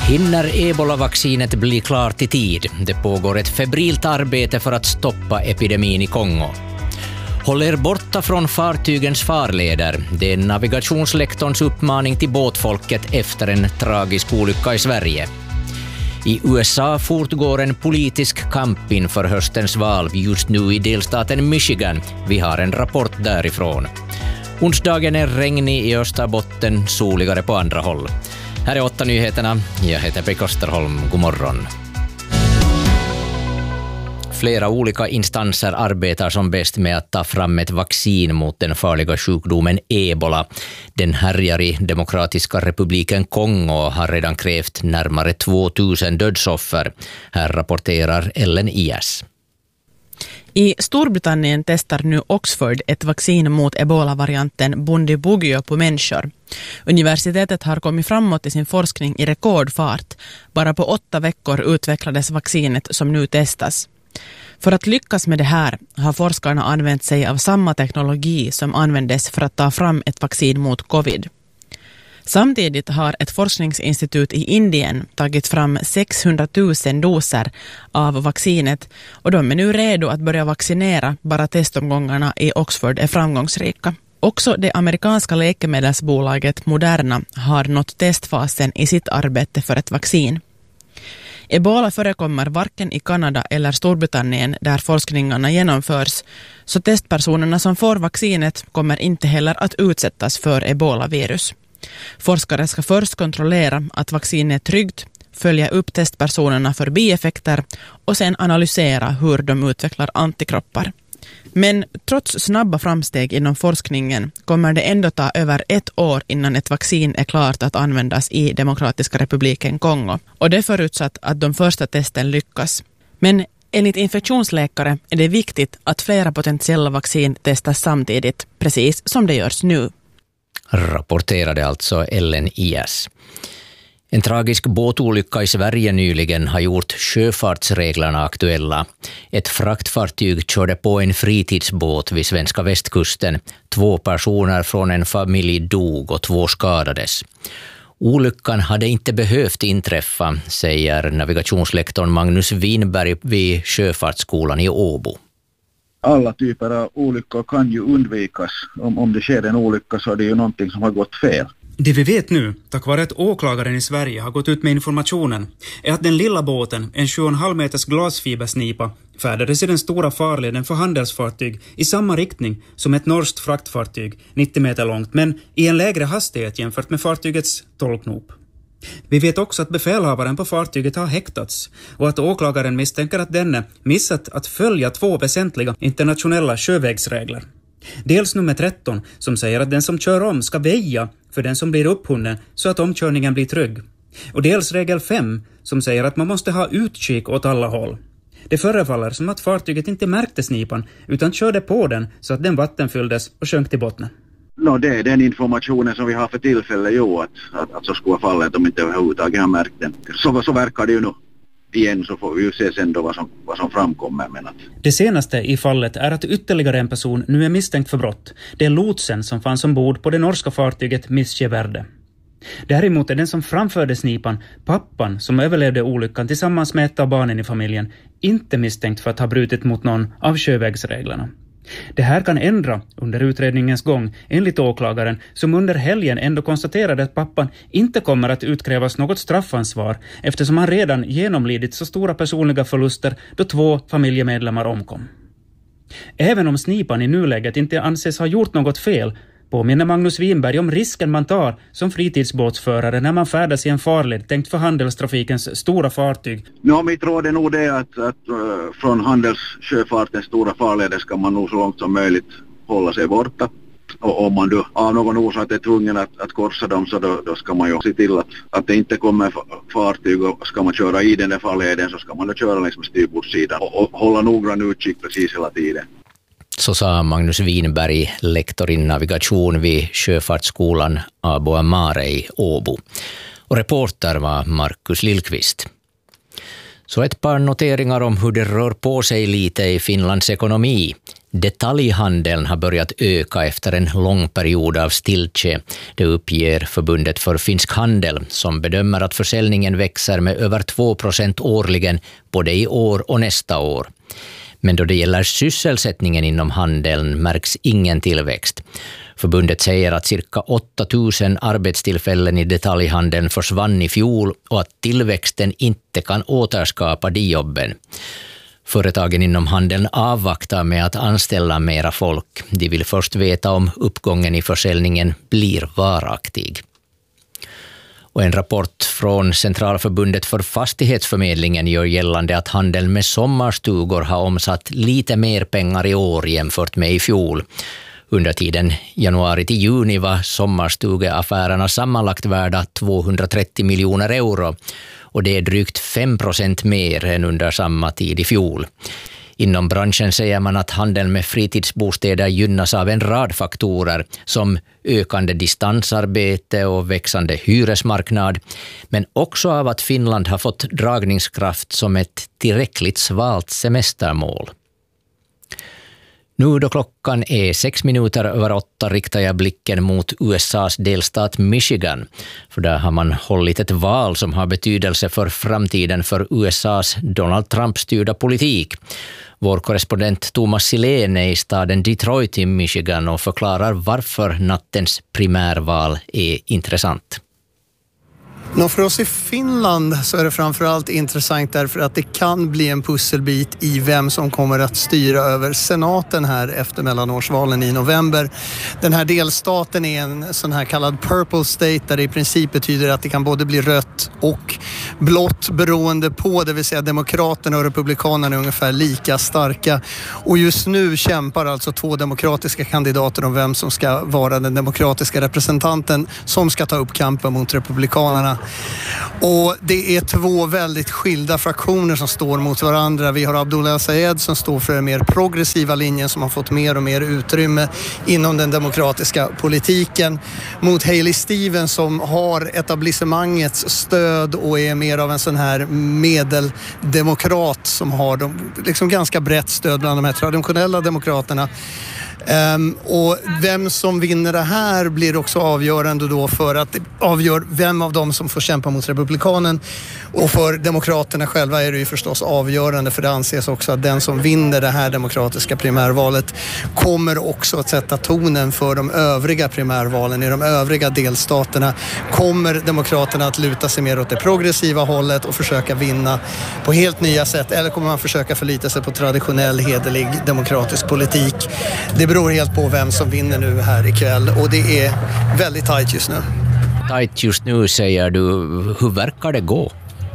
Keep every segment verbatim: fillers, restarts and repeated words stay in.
Hinner ebola-vaccinet bli klart i tid? Det pågår ett febrilt arbete för att stoppa epidemin i Kongo. Håll er borta från fartygens farleder. Det är navigationslektorns uppmaning till båtfolket efter en tragisk olycka i Sverige. I U S A fortgår en politisk kamp inför höstens val just nu i delstaten Michigan. Vi har en rapport därifrån. Onsdagen är regnig i Österbotten, soligare på andra håll. Här är åtta nyheterna. Jag heter Pekka Osterholm. God morgon. Flera olika instanser arbetar som bäst med att ta fram ett vaccin mot den farliga sjukdomen ebola. Den härjar i Demokratiska republiken Kongo och har redan krävt närmare tvåtusen dödsoffer. Här rapporterar Ellen Ias. I Storbritannien testar nu Oxford ett vaccin mot ebola-varianten Bundibugyo på människor. Universitetet har kommit framåt i sin forskning i rekordfart. Bara på åtta veckor utvecklades vaccinet som nu testas. För att lyckas med det här har forskarna använt sig av samma teknologi som användes för att ta fram ett vaccin mot covid. Samtidigt har ett forskningsinstitut i Indien tagit fram sexhundratusen doser av vaccinet och de är nu redo att börja vaccinera bara testomgångarna i Oxford är framgångsrika. Också det amerikanska läkemedelsbolaget Moderna har nått testfasen i sitt arbete för ett vaccin. Ebola förekommer varken i Kanada eller Storbritannien där forskningarna genomförs, så testpersonerna som får vaccinet kommer inte heller att utsättas för ebola-virus. Forskare ska först kontrollera att vaccinet är tryggt, följa upp testpersonerna för bieffekter och sen analysera hur de utvecklar antikroppar. Men trots snabba framsteg inom forskningen kommer det ändå ta över ett år innan ett vaccin är klart att användas i Demokratiska republiken Kongo. Och det förutsatt att de första testen lyckas. Men enligt infektionsläkare är det viktigt att flera potentiella vaccin testas samtidigt, precis som det görs nu. Rapporterade alltså Ellen Ias. En tragisk båtolycka i Sverige nyligen har gjort sjöfartsreglerna aktuella. Ett fraktfartyg körde på en fritidsbåt vid svenska västkusten. Två personer från en familj dog och två skadades. Olyckan hade inte behövt inträffa, säger navigationslektorn Magnus Winberg vid Sjöfartsskolan i Åbo. Alla typer av olyckor kan ju undvikas. Om, om det sker en olycka så är det ju någonting som har gått fel. Det vi vet nu, tack vare att åklagaren i Sverige har gått ut med informationen, är att den lilla båten, en sju komma fem meters glasfibersnipa, färdades i den stora farleden för handelsfartyg i samma riktning som ett norskt fraktfartyg, nittio meter långt, men i en lägre hastighet jämfört med fartygets tolv knop. Vi vet också att befälhavaren på fartyget har häktats och att åklagaren misstänker att denne missat att följa två väsentliga internationella sjövägsregler. Dels nummer tretton som säger att den som kör om ska väja för den som blir upphunnen så att omkörningen blir trygg. Och dels regel fem som säger att man måste ha utkik åt alla håll. Det förefaller som att fartyget inte märkte snipan utan körde på den så att den vattenfylldes och sjönk till botten. No, det är den informationen som vi har för tillfälle ju att, att, att så skulle falla att de inte överhuvudtaget har märkt den. Så, så verkar det ju nu. Igen så får vi ju se sen då vad som, vad som framkommer. Men att... Det senaste i fallet är att ytterligare en person nu är misstänkt för brott. Det är lotsen som fanns ombord på det norska fartyget Mischeverde. Däremot är den som framförde snipan, pappan som överlevde olyckan tillsammans med ett av barnen i familjen, inte misstänkt för att ha brutit mot någon av sjövägsreglerna. Det här kan ändra under utredningens gång, enligt åklagaren som under helgen ändå konstaterade att pappan inte kommer att utkrävas något straffansvar eftersom han redan genomlidit så stora personliga förluster då två familjemedlemmar omkom. Även om snipan i nuläget inte anses ha gjort något fel påminner Magnus Winberg om risken man tar som fritidsbåtsförare när man färdas i en farled tänkt för handelstrafikens stora fartyg. Ja, mitt råd är nog det att, att uh, från handelssjöfartens stora farleder ska man nog så långt som möjligt hålla sig borta. Och om man då av någon orsak är tvungen att, att korsa dem så då, då ska man ju se till att, att det inte kommer fartyg och ska man köra i den där farleden så ska man då köra längs med styrbordssidan och, och hålla noggrann utkik precis hela tiden. Så sa Magnus Winberg, lektor i navigation vid Sjöfartsskolan Abo Amare i Åbo. Och reporter var Markus Lillqvist. Så ett par noteringar om hur det rör på sig lite i Finlands ekonomi. Detaljhandeln har börjat öka efter en lång period av stiltje. Det uppger förbundet för finsk handel som bedömer att försäljningen växer med över två procent årligen både i år och nästa år. Men då det gäller sysselsättningen inom handeln märks ingen tillväxt. Förbundet säger att cirka åtta tusen arbetstillfällen i detaljhandeln försvann i fjol och att tillväxten inte kan återskapa de jobben. Företagen inom handeln avvaktar med att anställa mera folk. De vill först veta om uppgången i försäljningen blir varaktig. Och en rapport från Centralförbundet för fastighetsförmedlingen gör gällande att handeln med sommarstugor har omsatt lite mer pengar i år jämfört med i fjol. Under tiden januari till juni var sommarstugeaffärerna sammanlagt värda tvåhundratrettio miljoner euro och det är drygt fem procent mer än under samma tid i fjol. Inom branschen säger man att handeln med fritidsbostäder gynnas av en rad faktorer som ökande distansarbete och växande hyresmarknad, men också av att Finland har fått dragningskraft som ett tillräckligt svalt semestermål. Nu då klockan är sex minuter över åtta riktar jag blicken mot U S A:s delstat Michigan. För där har man hållit ett val som har betydelse för framtiden för U S A:s Donald Trump-styrda politik. Vår korrespondent Thomas Silén är i staden Detroit i Michigan och förklarar varför nattens primärval är intressant. Nå, för oss i Finland så är det framförallt intressant därför att det kan bli en pusselbit i vem som kommer att styra över senaten här efter mellanårsvalen i november. Den här delstaten är en sån här kallad purple state där det i princip betyder att det kan både bli rött och blått beroende på, det vill säga demokraterna och republikanerna är ungefär lika starka. Och just nu kämpar alltså två demokratiska kandidater om vem som ska vara den demokratiska representanten som ska ta upp kampen mot republikanerna. Och det är två väldigt skilda fraktioner som står mot varandra. Vi har Abdullah al-Sayed som står för den mer progressiva linjen som har fått mer och mer utrymme inom den demokratiska politiken mot Hailey Stevens som har etablissemangets stöd och är mer av en sån här medeldemokrat som har de, liksom ganska brett stöd bland de här traditionella demokraterna. Um, och vem som vinner det här blir också avgörande då för att det avgör vem av dem som får kämpa mot republikanen, och för demokraterna själva är det ju förstås avgörande, för det anses också att den som vinner det här demokratiska primärvalet kommer också att sätta tonen för de övriga primärvalen i de övriga delstaterna. Kommer demokraterna att luta sig mer åt det progressiva hållet och försöka vinna på helt nya sätt, eller kommer man försöka förlita sig på traditionell hederlig demokratisk politik? Det beror helt på vem som vinner nu här ikväll, och det är väldigt tajt just nu. Tajt just nu säger du. Hur verkar det gå?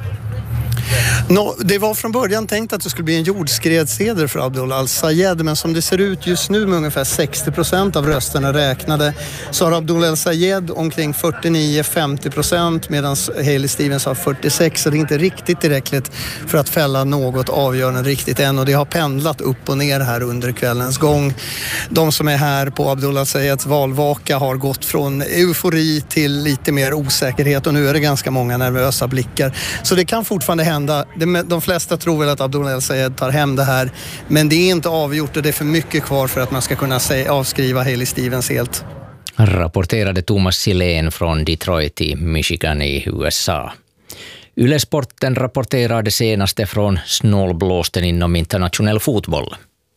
No, det var från början tänkt att det skulle bli en jordskredsseger för Abdullah al-Sayed, men som det ser ut just nu med ungefär sextio procent av rösterna räknade så har Abdullah al-Sayed omkring fyrtionio till femtio procent medan Hailey Stevens har fyrtiosex, så det är inte riktigt tillräckligt för att fälla något avgörande riktigt än, och det har pendlat upp och ner här under kvällens gång. De som är här på Abdullah al-Sayeds valvaka har gått från eufori till lite mer osäkerhet, och nu är det ganska många nervösa blickar, så det kan fortfarande hända. De flesta tror väl att Abdullah al-Sayed tar hem det här, men det är inte avgjort och det är för mycket kvar för att man ska kunna säga, avskriva Hailey Stevens helt. Rapporterade Thomas Silén från Detroit i Michigan i U S A. Yle-sporten rapporterar det senaste från snålblåsten inom internationell fotboll.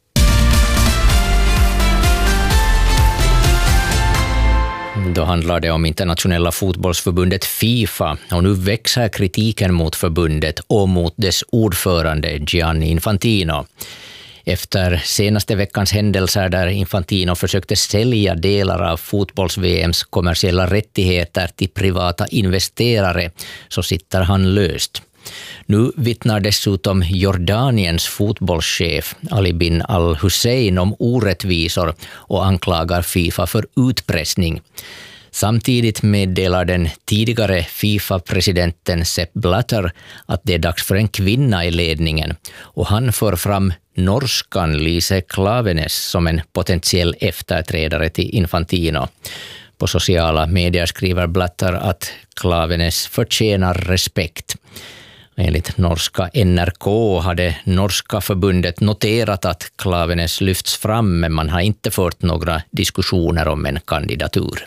Då handlar det om internationella fotbollsförbundet FIFA, och nu växer kritiken mot förbundet och mot dess ordförande Gianni Infantino. Efter senaste veckans händelser där Infantino försökte sälja delar av fotbolls-V M:s kommersiella rättigheter till privata investerare så sitter han löst. Nu vittnar dessutom Jordaniens fotbollschef Ali bin al-Hussein om orättvisor och anklagar FIFA för utpressning. Samtidigt meddelar den tidigare FIFA-presidenten Sepp Blatter att det är dags för en kvinna i ledningen, och han för fram norskan Lise Klaveness som en potentiell efterträdare till Infantino. På sociala medier skriver Blatter att Klaveness förtjänar respekt. Enligt norska N R K hade norska förbundet noterat att Klaveness lyfts fram, men man har inte fört några diskussioner om en kandidatur.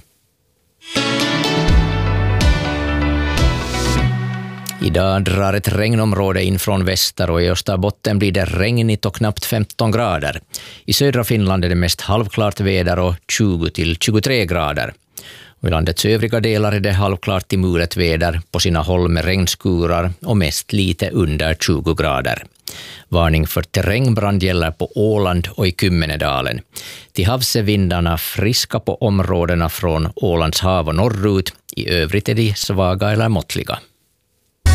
Idag drar ett regnområde in från väster och i Österbotten blir det regnigt och knappt femton grader. I södra Finland är det mest halvklart väder och tjugo till tjugotre grader. Och i landets övriga delar är det halvklart till mulet väder, på sina håll med regnskurar och mest lite under tjugo grader. Varning för terrängbrand gäller på Åland och i Kymmenedalen. Till havs är vindarna friska på områdena från Ålands hav och norrut. I övrigt är de svaga eller måttliga.